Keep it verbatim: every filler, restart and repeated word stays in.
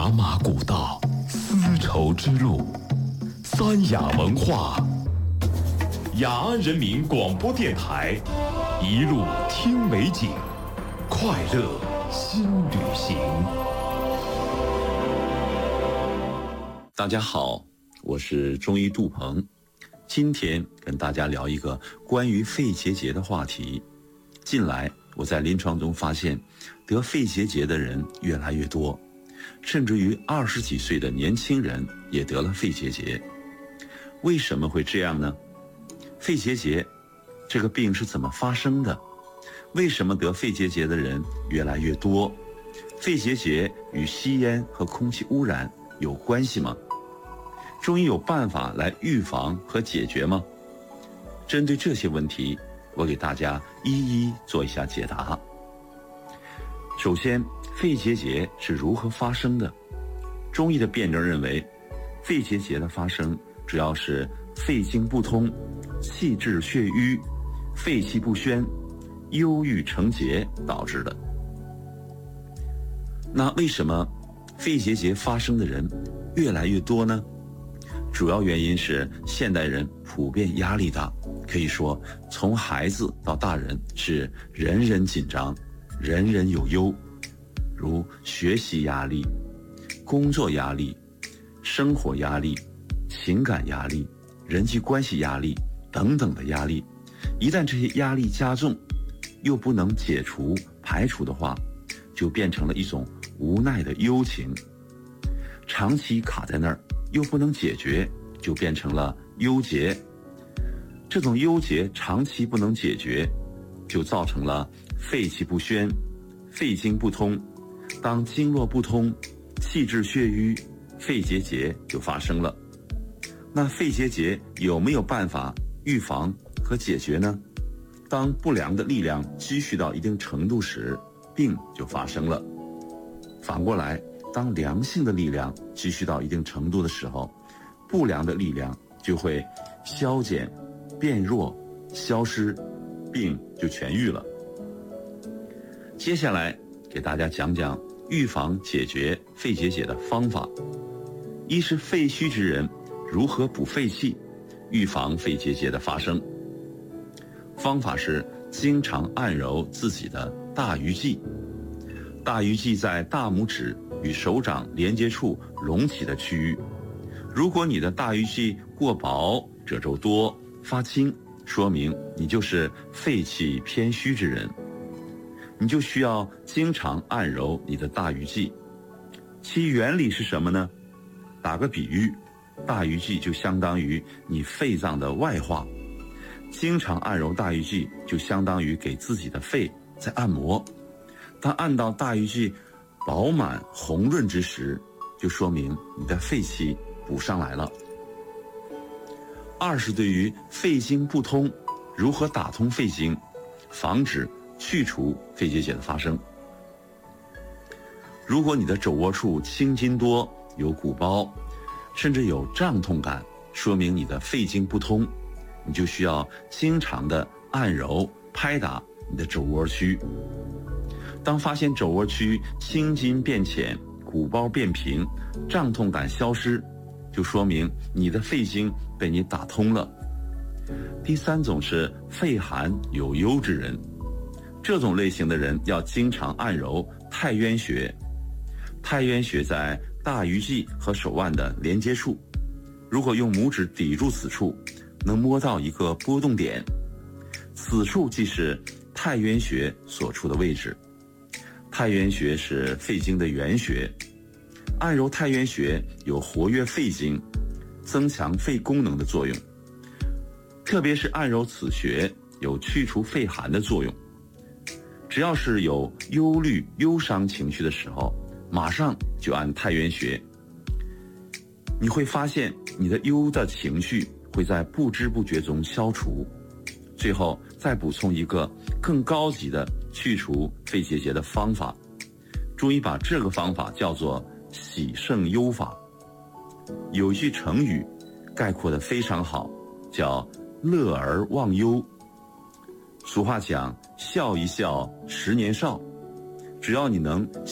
茶马古道，丝绸之路，三雅文化，雅安人民广播电台，一路听美景，快乐新旅行。 大家好，我是中医杜鹏，今天跟大家聊一个关于肺结节的话题。近来我在临床中发现，得肺结节的人越来越多，甚至于二十几岁的年轻人也得了肺结节。为什么会这样呢？肺结节这个病是怎么发生的？为什么得肺结节的人越来越多？肺结节与吸烟和空气污染有关系吗？中医有办法来预防和解决吗？针对这些问题，我给大家一一做一下解答。首先，肺结节是如何发生的？中医的辩证认为，肺结节的发生主要是肺经不通、气滞血瘀、肺气不宣、忧郁成结导致的。那为什么肺结节发生的人越来越多呢？主要原因是现代人普遍压力大，可以说从孩子到大人是人人紧张，人人有忧，如学习压力、工作压力、生活压力、情感压力、人际关系压力等等的压力。一旦这些压力加重，又不能解除排除的话，就变成了一种无奈的忧情，长期卡在那儿又不能解决，就变成了忧结。这种忧结长期不能解决，就造成了肺气不宣、肺经不通。当经络不通、气滞血瘀，肺结节就发生了。那肺结节有没有办法预防和解决呢？当不良的力量积蓄到一定程度时，病就发生了。反过来，当良性的力量积蓄到一定程度的时候，不良的力量就会消减、变弱、消失，病就痊愈了。接下来给大家讲讲预防解决肺结节的方法。一是肺虚之人如何补肺气，预防肺结节的发生。方法是经常按揉自己的大鱼际。大鱼际在大拇指与手掌连接处隆起的区域。如果你的大鱼际过薄、褶皱多、发青，说明你就是肺气偏虚之人，你就需要经常按揉你的大鱼际。其原理是什么呢？打个比喻，大鱼际就相当于你肺脏的外化，经常按揉大鱼际就相当于给自己的肺在按摩。当按到大鱼际饱满红润之时，就说明你的肺气补上来了。二是对于肺经不通，如何打通肺经，防止去除肺结节的发生。如果你的肘窝处青筋多，有鼓包，甚至有胀痛感，说明你的肺经不通，你就需要经常的按揉拍打你的肘窝区。当发现肘窝区青筋变浅、鼓包变平、胀痛感消失，就说明你的肺经被你打通了。第三种是肺寒有忧之人，这种类型的人要经常按揉太渊穴。太渊穴在大鱼际和手腕的连接处，如果用拇指抵住此处，能摸到一个波动点，此处即是太渊穴所处的位置。太渊穴是肺经的原穴，按揉太渊穴有活跃肺经、增强肺功能的作用，特别是按揉此穴有去除肺寒的作用。只要是有忧虑、忧伤情绪的时候，马上就按太渊穴，你会发现你的忧的情绪会在不知不觉中消除。最后再补充一个更高级的去除肺结节的方法，中医把这个方法叫做喜胜忧法。有一句成语概括得非常好，叫乐而忘忧。俗话讲，笑一笑十年少，只要你能